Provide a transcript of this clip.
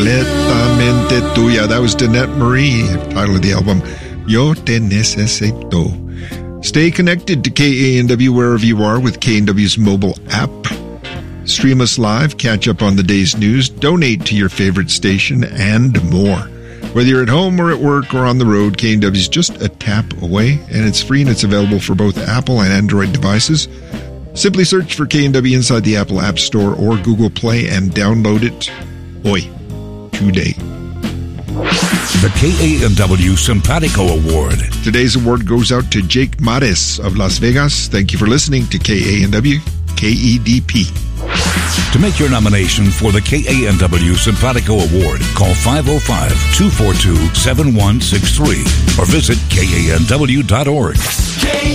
Completamente Tuya. That was Danette Marie, title of the album, Yo Te Necesito. Stay connected to KANW wherever you are with KNW's mobile app. Stream us live, catch up on the day's news, donate to your favorite station, and more. Whether you're at home or at work or on the road, KNW is just a tap away, and it's free and it's available for both Apple and Android devices. Simply search for KNW inside the Apple App Store or Google Play and download it today. The KANW Simpatico Award. Today's award goes out to Jake Mares of Las Vegas. Thank you for listening to KANW KEDP. To make your nomination for the KANW Simpatico Award, call 505-242-7163 or visit KANW.org.